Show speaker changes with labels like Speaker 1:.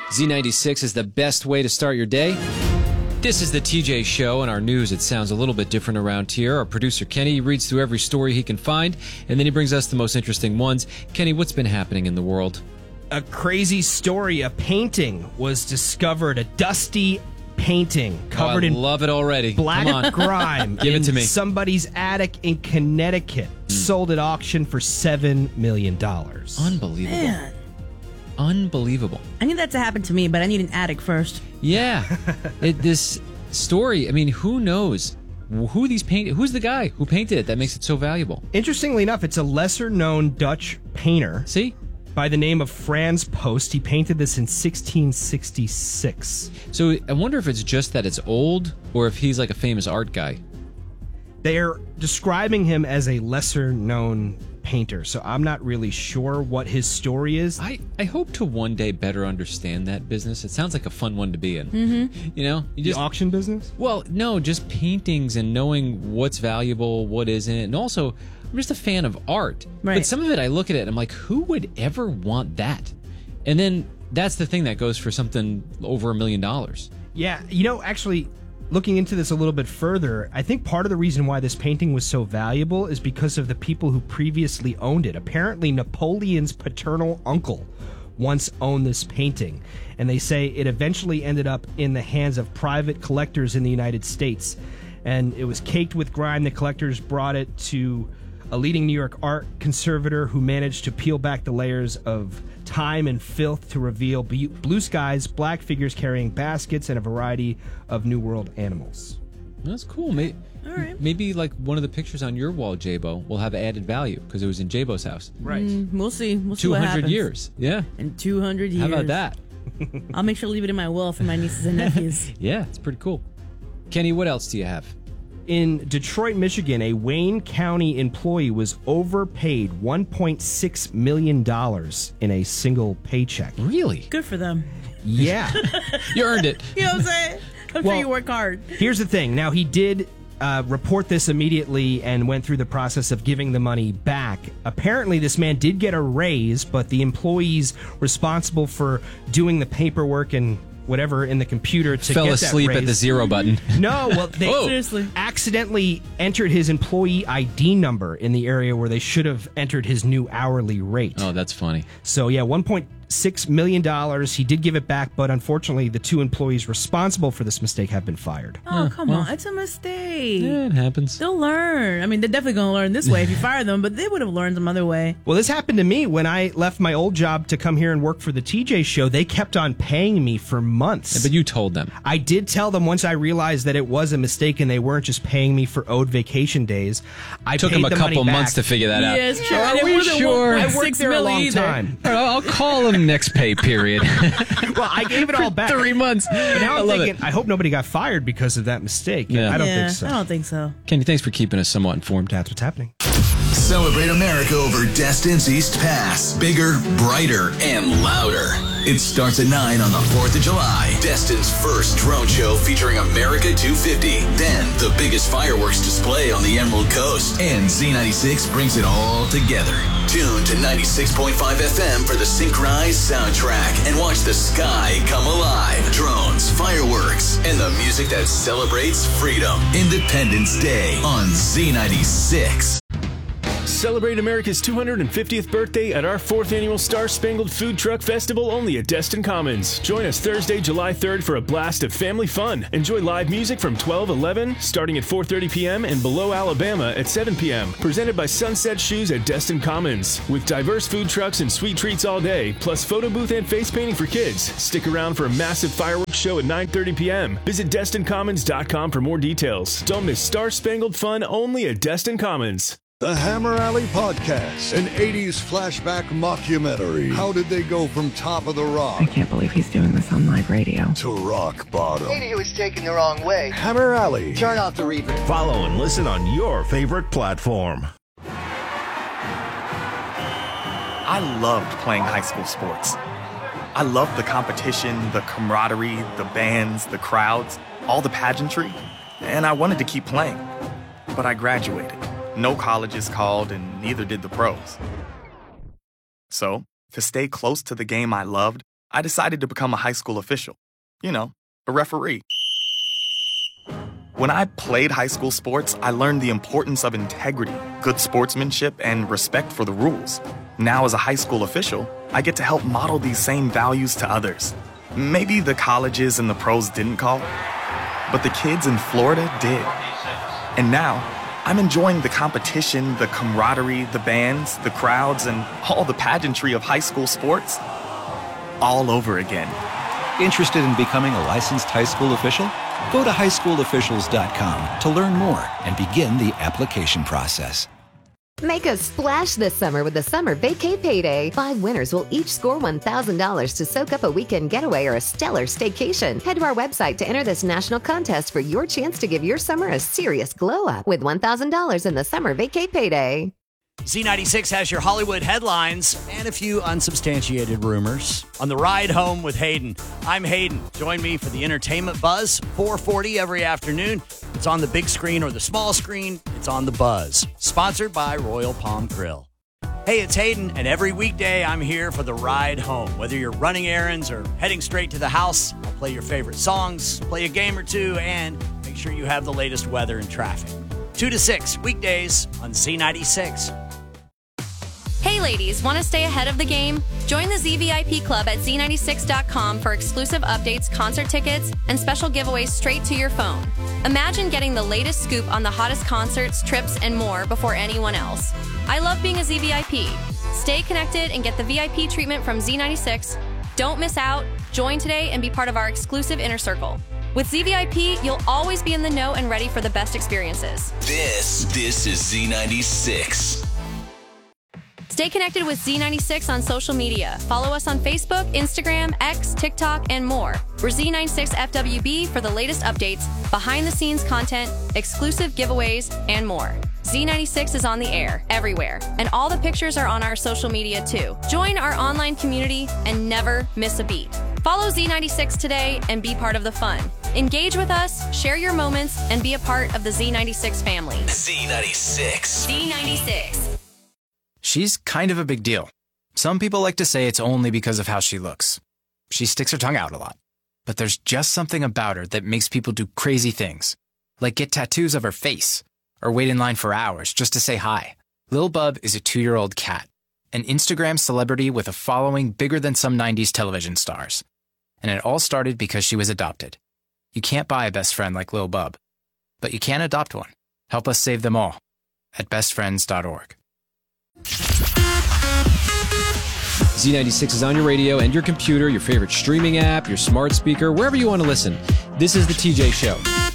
Speaker 1: Z96 is the best way to start your day. This is the TJ Show. In our news, it sounds a little bit different around here. Our producer, Kenny, reads through every story he can find, and then he brings us the most interesting ones. Kenny, what's been happening in the world?
Speaker 2: A crazy story. A painting was discovered, a dusty painting covered in
Speaker 1: love it already.
Speaker 2: Black grime.
Speaker 1: Give it to me.
Speaker 2: Somebody's attic in Connecticut. Sold at auction for $7 million.
Speaker 1: Unbelievable.
Speaker 3: Man.
Speaker 1: Unbelievable.
Speaker 3: I need that to happen to me, but I need an attic first.
Speaker 1: Yeah. This story, I mean, who knows who's the guy who painted it that makes it so valuable?
Speaker 2: Interestingly enough, it's a lesser-known Dutch painter.
Speaker 1: See?
Speaker 2: By the name of Frans Post. He painted this in 1666.
Speaker 1: So I wonder if it's just that it's old or if he's like a famous art guy.
Speaker 2: They're describing him as a lesser-known painter, so I'm not really sure what his story is.
Speaker 1: I hope to one day better understand that business. It sounds like a fun one to be in.
Speaker 3: Mm-hmm.
Speaker 1: You know?
Speaker 2: The auction business?
Speaker 1: Well, no, just paintings and knowing what's valuable, what isn't. And also, I'm just a fan of art.
Speaker 3: Right.
Speaker 1: But some of it, I look at it and I'm like, who would ever want that? And then that's the thing that goes for something over $1 million.
Speaker 2: Yeah, actually, looking into this a little bit further, I think part of the reason why this painting was so valuable is because of the people who previously owned it. Apparently, Napoleon's paternal uncle once owned this painting, and they say it eventually ended up in the hands of private collectors in the United States, and it was caked with grime. The collectors brought it to a leading New York art conservator who managed to peel back the layers of time and filth to reveal blue skies, black figures carrying baskets, and a variety of New World animals.
Speaker 1: That's cool.
Speaker 3: All right.
Speaker 1: Maybe like one of the pictures on your wall, Jabo, will have added value because it was in Jabo's house.
Speaker 2: Right.
Speaker 3: We'll see. We'll see what
Speaker 1: 200
Speaker 3: happens.
Speaker 1: years. Yeah.
Speaker 3: In 200 years.
Speaker 1: How about that?
Speaker 3: I'll make sure to leave it in my will for my nieces and nephews.
Speaker 1: Yeah, it's pretty cool. Kenny, what else do you have?
Speaker 2: In Detroit, Michigan, a Wayne County employee was overpaid $1.6 million in a single paycheck.
Speaker 1: Really?
Speaker 3: Good for them.
Speaker 2: Yeah.
Speaker 1: You earned it.
Speaker 3: You know what I'm saying? I'm sure you work hard.
Speaker 2: Here's the thing. Now, he did report this immediately and went through the process of giving the money back. Apparently, this man did get a raise, but the employees responsible for doing the paperwork and whatever in the computer to
Speaker 1: fell
Speaker 2: get
Speaker 1: asleep
Speaker 2: that raise,
Speaker 1: at the zero button.
Speaker 2: No, well, they
Speaker 3: Seriously.
Speaker 2: accidentally entered his employee ID number in the area where they should have entered his new hourly rate.
Speaker 1: Oh, that's funny.
Speaker 2: So, yeah, $1.6 million. He did give it back, but unfortunately, the two employees responsible for this mistake have been fired.
Speaker 3: Oh, come on. It's a mistake.
Speaker 1: Yeah, it happens.
Speaker 3: They'll learn. I mean, they're definitely going to learn this way if you fire them, but they would have learned some other way.
Speaker 2: Well, this happened to me when I left my old job to come here and work for the TJ Show. They kept on paying me for months.
Speaker 1: But you told them.
Speaker 2: I did tell them once I realized that it was a mistake and they weren't just paying me for owed vacation days. I
Speaker 1: Took
Speaker 2: paid
Speaker 1: them a
Speaker 2: the
Speaker 1: couple
Speaker 2: money
Speaker 1: months
Speaker 2: back.
Speaker 1: to figure that out.
Speaker 3: Yes, true.
Speaker 1: Are
Speaker 3: And it
Speaker 1: we
Speaker 3: wasn't
Speaker 1: sure?
Speaker 2: I
Speaker 3: 1.6
Speaker 2: worked there a
Speaker 3: million
Speaker 2: long
Speaker 3: either.
Speaker 2: time.
Speaker 1: I'll call them next pay period.
Speaker 2: Well, I gave it all back.
Speaker 1: 3 months.
Speaker 2: But now
Speaker 1: I
Speaker 2: I'm
Speaker 1: love
Speaker 2: thinking,
Speaker 1: it.
Speaker 2: I hope nobody got fired because of that mistake.
Speaker 1: Yeah.
Speaker 2: I don't
Speaker 3: Yeah,
Speaker 2: think so.
Speaker 3: I don't think so.
Speaker 1: Kenny, thanks for keeping us somewhat informed.
Speaker 2: That's what's happening.
Speaker 4: Celebrate America over Destin's East Pass. Bigger, brighter, and louder. It starts at 9 on the 4th of July. Destin's first drone show featuring America 250. Then the biggest fireworks display on the Emerald Coast. And Z96 brings it all together. Tune to 96.5 FM for the synchronized soundtrack and watch the sky come alive. Drones, fireworks, and the music that celebrates freedom. Independence Day on Z96.
Speaker 5: Celebrate America's 250th birthday at our 4th annual Star Spangled Food Truck Festival only at Destin Commons. Join us Thursday, July 3rd for a blast of family fun. Enjoy live music from 12:11, starting at 4:30 p.m. and Below Alabama at 7 p.m. Presented by Sunset Shoes at Destin Commons. With diverse food trucks and sweet treats all day, plus photo booth and face painting for kids. Stick around for a massive fireworks show at 9:30 p.m. Visit DestinCommons.com for more details. Don't miss Star Spangled Fun only at Destin Commons.
Speaker 6: The Hammer Alley Podcast, an 80s flashback mockumentary. How did they go from top of the rock
Speaker 7: I can't believe he's doing this on live radio.
Speaker 6: to rock bottom?
Speaker 8: Maybe he was taken the wrong way.
Speaker 6: Hammer Alley.
Speaker 8: Turn off the reverb.
Speaker 9: Follow and listen on your favorite platform.
Speaker 10: I loved playing high school sports. I loved the competition, the camaraderie, the bands, the crowds, all the pageantry, and I wanted to keep playing. But I graduated. No colleges called, and neither did the pros. So, to stay close to the game I loved, I decided to become a high school official. You know, a referee. When I played high school sports, I learned the importance of integrity, good sportsmanship, and respect for the rules. Now, as a high school official, I get to help model these same values to others. Maybe the colleges and the pros didn't call, but the kids in Florida did. And now, I'm enjoying the competition, the camaraderie, the bands, the crowds, and all the pageantry of high school sports all over again.
Speaker 11: Interested in becoming a licensed high school official? Go to highschoolofficials.com to learn more and begin the application process.
Speaker 12: Make a splash this summer with the Summer Vacay Payday. 5 winners will each score $1,000 to soak up a weekend getaway or a stellar staycation. Head to our website to enter this national contest for your chance to give your summer a serious glow-up with $1,000 in the Summer Vacay Payday.
Speaker 13: Z96 has your Hollywood headlines and a few unsubstantiated rumors on the ride home with Hayden. I'm Hayden. Join me for the entertainment buzz, 4:40 every afternoon. It's on the big screen or the small screen. It's on the Buzz, sponsored by Royal Palm Grill. Hey, it's Hayden, and every weekday I'm here for the ride home. Whether you're running errands or heading straight to the house, I'll play your favorite songs, play a game or two, and make sure you have the latest weather and traffic. 2 to 6 weekdays on Z96.
Speaker 14: Hey ladies, want to stay ahead of the game? Join the ZVIP Club at Z96.com for exclusive updates, concert tickets, and special giveaways straight to your phone. Imagine getting the latest scoop on the hottest concerts, trips, and more before anyone else. I love being a ZVIP. Stay connected and get the VIP treatment from Z96. Don't miss out. Join today and be part of our exclusive inner circle. With ZVIP, you'll always be in the know and ready for the best experiences.
Speaker 4: This is Z96.
Speaker 14: Stay connected with Z96 on social media. Follow us on Facebook, Instagram, X, TikTok, and more. We're Z96FWB for the latest updates, behind-the-scenes content, exclusive giveaways, and more. Z96 is on the air, everywhere, and all the pictures are on our social media too. Join our online community and never miss a beat. Follow Z96 today and be part of the fun. Engage with us, share your moments, and be a part of the Z96 family.
Speaker 4: Z96.
Speaker 14: Z96.
Speaker 15: She's kind of a big deal. Some people like to say it's only because of how she looks. She sticks her tongue out a lot. But there's just something about her that makes people do crazy things, like get tattoos of her face, or wait in line for hours just to say hi. Lil Bub is a 2-year-old cat, an Instagram celebrity with a following bigger than some 90s television stars. And it all started because she was adopted. You can't buy a best friend like Lil Bub, but you can adopt one. Help us save them all at bestfriends.org.
Speaker 1: Z96 is on your radio and your computer, your favorite streaming app, your smart speaker, wherever you want to listen. This is the TJ Show.